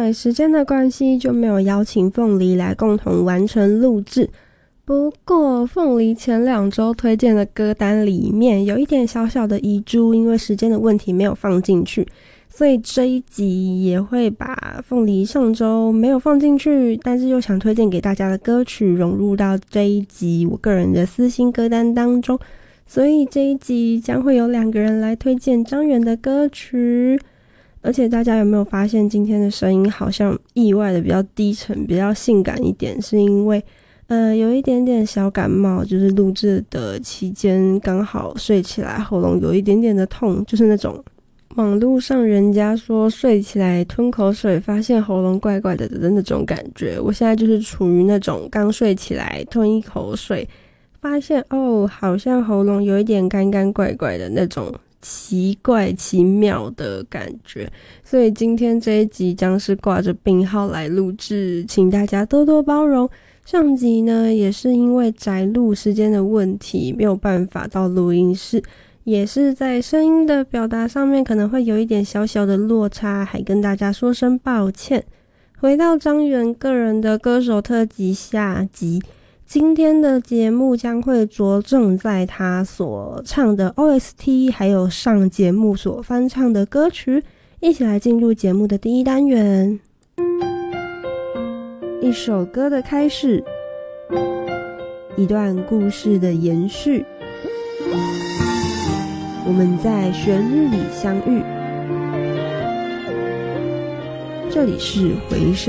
为时间的关系就没有邀请凤梨来共同完成录制。不过凤梨前2周推荐的歌单里面有一点小小的遗珠，因为时间的问题没有放进去，所以这一集也会把凤梨上周没有放进去但是又想推荐给大家的歌曲融入到这一集我个人的私心歌单当中。所以这一集将会有2个人来推荐张远的歌曲。而且大家有没有发现今天的声音好像意外的比较低沉，比较性感一点，是因为有一点点小感冒，就是录制的期间刚好睡起来喉咙有一点点的痛，就是那种网络上人家说睡起来吞口水发现喉咙怪怪的那种感觉。我现在就是处于那种刚睡起来吞一口水发现好像喉咙有一点干干怪怪的那种奇怪奇妙的感觉，所以今天这一集将是挂着病号来录制，请大家多多包容。上集呢也是因为宅录时间的问题没有办法到录音室，也是在声音的表达上面可能会有一点小小的落差，还跟大家说声抱歉。回到张远个人的歌手特辑下集，今天的节目将会着重在他所唱的 OST 还有上节目所翻唱的歌曲，一起来进入节目的第一单元。一首歌的开始，一段故事的延续，我们在旋律里相遇。这里是回声。